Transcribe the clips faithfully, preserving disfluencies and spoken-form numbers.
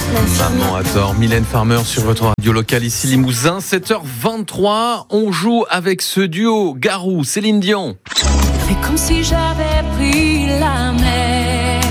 Maman a tort, Mylène Farmer sur votre radio locale ici Limousin, sept heures vingt-trois. On joue avec ce duo Garou, Céline Dion. Fais comme si j'avais pris la mer.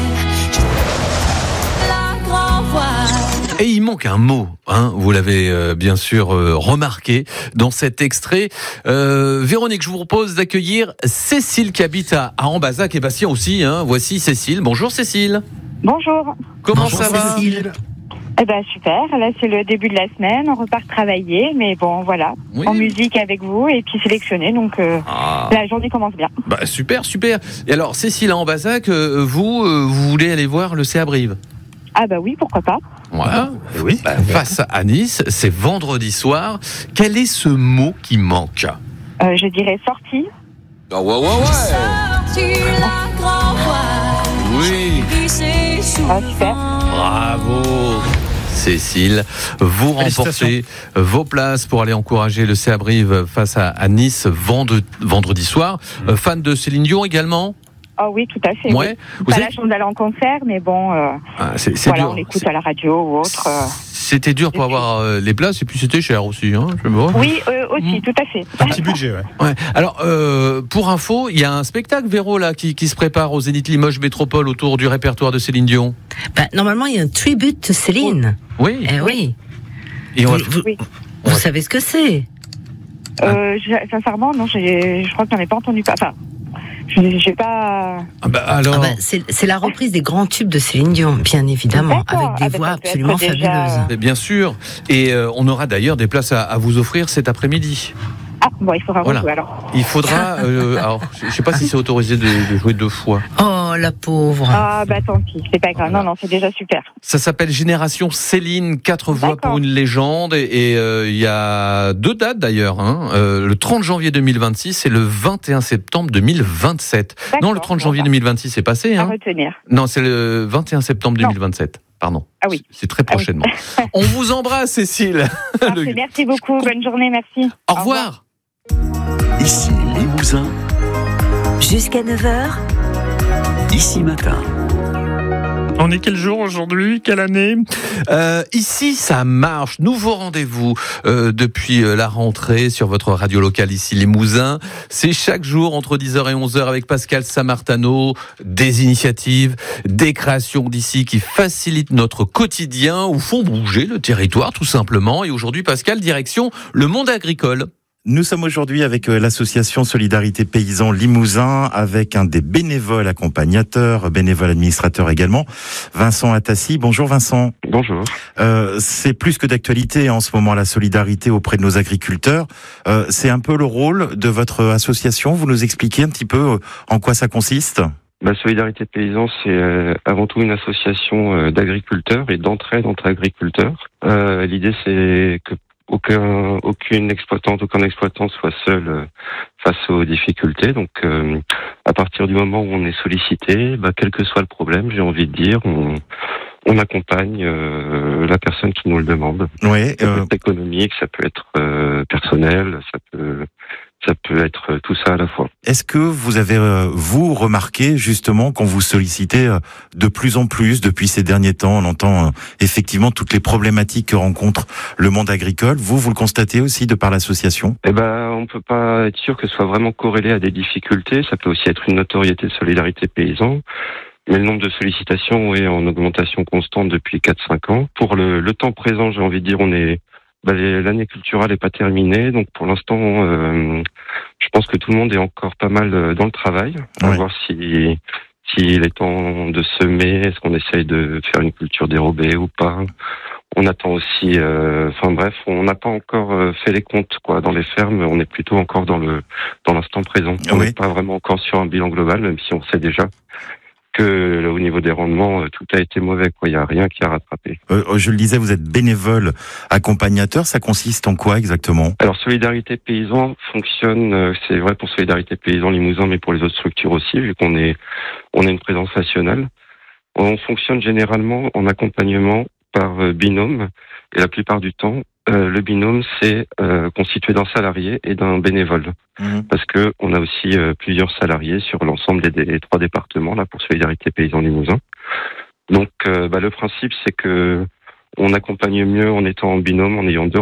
La grand voile. Et il manque un mot, hein, vous l'avez euh, bien sûr euh, remarqué dans cet extrait. Euh, Véronique, je vous propose d'accueillir Cécile qui habite à, à Ambazac et Bastien aussi. Hein. Voici Cécile. Bonjour Cécile. Bonjour. Comment Bonjour, ça va Cécile. Eh ben super, là c'est le début de la semaine, on repart travailler, mais bon voilà, Oui. en musique avec vous et puis sélectionner, donc euh, Ah. la journée commence bien. Bah, super, super. Et alors Cécile à Ambazac, euh, vous, euh, vous voulez aller voir le C A Brive? Ah bah oui, pourquoi pas. Voilà. Eh oui. Bah, face à Nice, c'est vendredi soir. Quel est ce mot qui manque? Euh, je dirais sortie. Ah ouais, ouais, ouais. Sorti la grand voile. Oui. Glissé sous Ah, super. Bravo Cécile, vous remportez vos places pour aller encourager le C A Brive face à, à Nice vendredi, vendredi soir. Euh, fan de Céline Dion également? Ah oui, tout à fait. Ouais. Oui. Vous Pas avez- la chance d'aller en concert, mais bon, euh, Ah, c'est, c'est voilà, dur. on l'écoute à la radio ou autre. euh. C'était dur pour avoir euh, les places et puis c'était cher aussi. Hein, je sais pas. Oui, euh, aussi, Mm. tout à fait. Un petit budget, ouais. Ouais. Alors, euh, pour info, il y a un spectacle, Véro, là, qui, qui se prépare au Zénith Limoges Métropole autour du répertoire de Céline Dion. Bah, normalement, il y a un tribute to Céline. Oui. Eh oui. Et on va... Vous, vous- Oui. vous Ouais. savez ce que c'est? Euh, je- sincèrement, non, j'ai, je crois que j'en ai pas entendu pas. Enfin, je j'ai pas. Ah bah, alors. Ah bah, c'est, c'est la reprise des grands tubes de Céline Dion, bien évidemment, D'accord. avec des Ah bah, voix ça peut absolument être déjà- fabuleuses. Mais bien sûr. Et euh, on aura d'ailleurs des places à, à vous offrir cet après-midi. Ah, bon, il faudra Voilà. rejouer alors. Il faudra. euh, alors, je ne sais pas si c'est autorisé de, de jouer deux fois. Oh, la pauvre. Ah, bah tant pis, c'est pas grave. Voilà. Non, non, c'est déjà super. Ça s'appelle Génération Céline, quatre voix D'accord. pour une légende. Et euh, il y a deux dates d'ailleurs. Hein. Euh, le trente janvier deux mille vingt-six et le vingt et un septembre deux mille vingt-sept. D'accord. Non, le trente Bon, janvier bah, deux mille vingt-six, c'est passé. à Hein. retenir. Non, c'est le vingt et un septembre Non. deux mille vingt-sept. Pardon. Ah oui. C'est très Ah oui. prochainement. On vous embrasse, Cécile. Parfait, Le- merci beaucoup, bonne journée, merci. Au revoir. Ici Limousin, Jusqu'à neuf heures, ici matin. On est quel jour aujourd'hui? Quelle année? Euh, ici, ça marche. Nouveau rendez-vous euh, depuis euh, la rentrée sur votre radio locale ici Limousin. C'est chaque jour entre dix heures et onze heures avec Pascal Samartano. Des initiatives, des créations d'ici qui facilitent notre quotidien ou font bouger le territoire tout simplement. Et aujourd'hui, Pascal, direction le monde agricole. Nous sommes aujourd'hui avec l'association Solidarité Paysans Limousin, avec un des bénévoles accompagnateurs, bénévole administrateur également, Vincent Atassi. Bonjour Vincent. Bonjour. Euh, c'est plus que d'actualité en ce moment, la solidarité auprès de nos agriculteurs. Euh, c'est un peu le rôle de votre association. Vous nous expliquez un petit peu en quoi ça consiste ? La Solidarité Paysans, c'est euh, avant tout une association euh, d'agriculteurs et d'entraide entre agriculteurs. Euh, l'idée, c'est que aucun, aucune exploitante, aucun exploitant soit seul euh, face aux difficultés. Donc, euh, à partir du moment où on est sollicité, bah, quel que soit le problème, j'ai envie de dire, on, on accompagne euh, la personne qui nous le demande. Oui. Ça peut Euh, être économique, ça peut être euh, personnel, ça peut, ça peut être tout ça à la fois. est-ce que vous avez, euh, vous, remarqué justement quand vous sollicitez euh, de plus en plus depuis ces derniers temps, on entend euh, effectivement toutes les problématiques que rencontre le monde agricole. Vous, vous le constatez aussi de par l'association ? Eh ben, on peut pas être sûr que ce soit vraiment corrélé à des difficultés. Ça peut aussi être une notoriété de Solidarité Paysans. Mais le nombre de sollicitations est en augmentation constante depuis quatre cinq ans. Pour le, le temps présent, j'ai envie de dire, on est, bah, les- l'année culturelle n'est pas terminée. Donc, pour l'instant, euh, je pense que tout le monde est encore pas mal euh, dans le travail. On va Ouais. voir si, s'il est temps de semer. Est-ce qu'on essaye de faire une culture dérobée ou pas? On attend aussi, euh, enfin bref, on n'a pas encore euh, fait les comptes quoi dans les fermes. On est plutôt encore dans le dans l'instant présent. On Oui. n'est pas vraiment encore sur un bilan global, même si on sait déjà que là, au niveau des rendements, euh, tout a été mauvais. Quoi, il y a rien qui a rattrapé. Euh, je le disais, vous êtes bénévole accompagnateur. Ça consiste en quoi exactement ? Alors Solidarité Paysans fonctionne, euh, c'est vrai pour Solidarité Paysans Limousin, mais pour les autres structures aussi, vu qu'on est on est une présence nationale. On fonctionne généralement en accompagnement par euh, binôme, et la plupart du temps, euh, le binôme c'est euh, constitué d'un salarié et d'un bénévole, Mmh. parce que on a aussi euh, plusieurs salariés sur l'ensemble des, des trois départements là pour Solidarité Paysans Limousin. Donc, euh, bah, le principe c'est que on accompagne mieux en étant en binôme, en ayant deux